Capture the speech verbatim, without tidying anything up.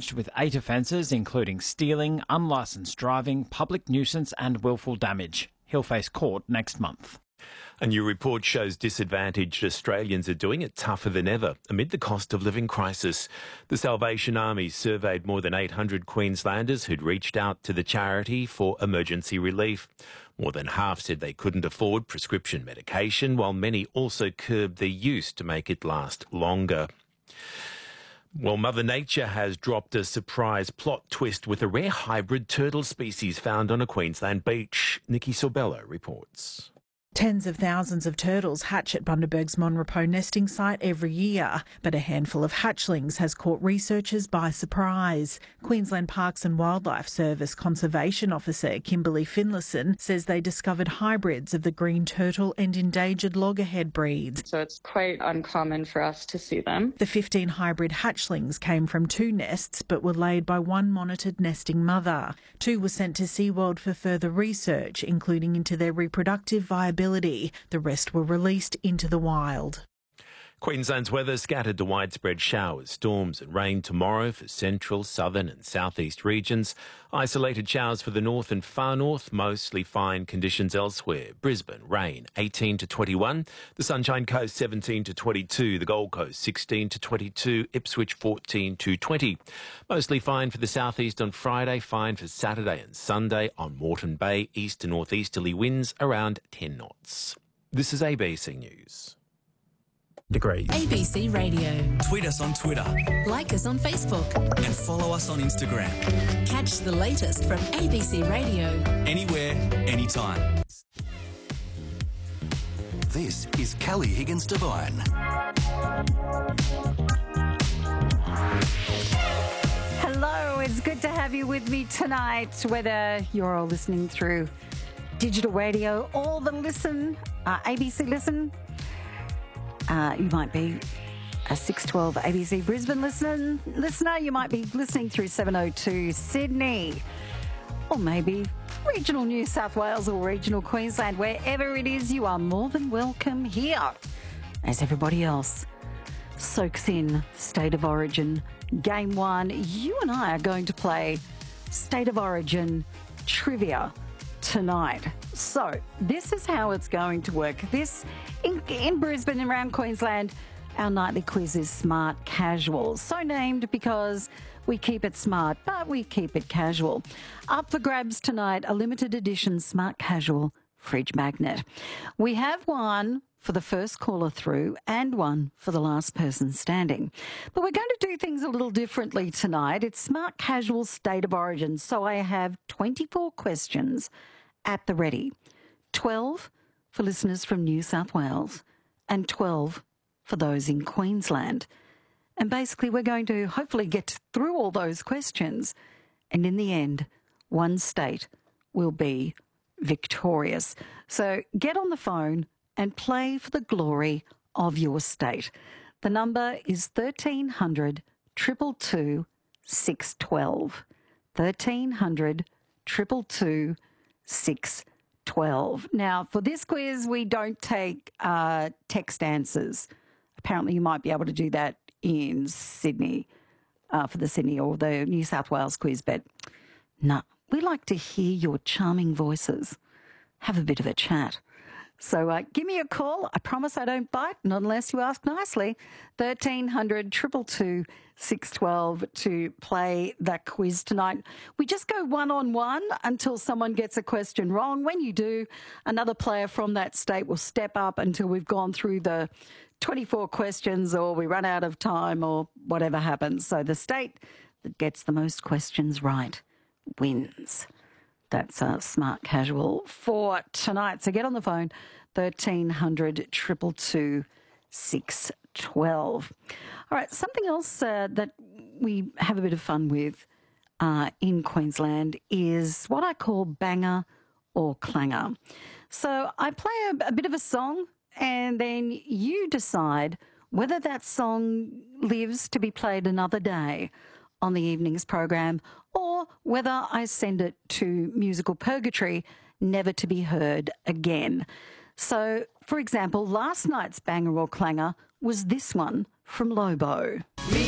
with eight offences, including stealing, unlicensed driving, public nuisance and willful damage. He'll face court next month. A new report shows disadvantaged Australians are doing it tougher than ever amid the cost of living crisis. The Salvation Army surveyed more than eight hundred Queenslanders who'd reached out to the charity for emergency relief. More than half said they couldn't afford prescription medication, while many also curbed their use to make it last longer. Well, Mother Nature has dropped a surprise plot twist with a rare hybrid turtle species found on a Queensland beach. Nikki Sorbello reports. Tens of thousands of turtles hatch at Bundaberg's Monrepos nesting site every year, but a handful of hatchlings has caught researchers by surprise. Queensland Parks and Wildlife Service Conservation Officer Kimberly Finlayson says they discovered hybrids of the green turtle and endangered loggerhead breeds. So it's quite uncommon for us to see them. The fifteen hybrid hatchlings came from two nests but were laid by one monitored nesting mother. Two were sent to SeaWorld for further research, including into their reproductive viability. The rest were released into the wild. Queensland's weather scattered to widespread showers, storms and rain tomorrow for central, southern and southeast regions. Isolated showers for the north and far north, mostly fine conditions elsewhere. Brisbane, rain, eighteen to twenty-one. The Sunshine Coast, seventeen to twenty-two. The Gold Coast, sixteen to twenty-two. Ipswich, fourteen to twenty. Mostly fine for the southeast on Friday, fine for Saturday and Sunday. On Moreton Bay, east to northeasterly winds around ten knots. This is A B C News. Degrees. A B C Radio. Tweet us on Twitter. Like us on Facebook. And follow us on Instagram. Catch the latest from A B C Radio. Anywhere, anytime. This is Kelly Higgins Devine. Hello, it's good to have you with me tonight, whether you're all listening through digital radio or the Listen, uh, A B C Listen. Uh, you might be a six twelve A B C Brisbane listener. listener. You might be listening through seven oh two Sydney, or maybe regional New South Wales or regional Queensland. Wherever it is, you are more than welcome here. As everybody else soaks in State of Origin Game one, you and I are going to play State of Origin trivia tonight. So this is how it's going to work. This in, in Brisbane and around Queensland, our nightly quiz is Smart Casual. So named because we keep it smart, but we keep it casual. Up for grabs tonight, a limited edition Smart Casual fridge magnet. We have one for the first caller through and one for the last person standing. But we're going to do things a little differently tonight. It's Smart Casual State of Origin. So I have twenty-four questions at the ready. twelve for listeners from New South Wales and twelve for those in Queensland. And basically we're going to hopefully get through all those questions, and in the end, one state will be victorious. So get on the phone and play for the glory of your state. The number is thirteen hundred, two two two, six one two. thirteen hundred, two two two, six one two. Now, for this quiz, we don't take uh, text answers. Apparently, you might be able to do that in Sydney, uh, for the Sydney or the New South Wales quiz, but no, we like to hear your charming voices. Have a bit of a chat. So uh, give me a call. I promise I don't bite, not unless you ask nicely. thirteen hundred, two two two, six one two to play that quiz tonight. We just go one-on-one until someone gets a question wrong. When you do, another player from that state will step up until we've gone through the twenty-four questions, or we run out of time, or whatever happens. So the state that gets the most questions right wins. That's uh, Smart Casual for tonight. So get on the phone, thirteen hundred, two two two, six one two. All right, something else uh, that we have a bit of fun with uh, in Queensland is what I call banger or clanger. So I play a, a bit of a song, and then you decide whether that song lives to be played another day on the evening's program, or whether I send it to musical purgatory, never to be heard again. So, for example, last night's banger or clanger was this one from Lobo. Me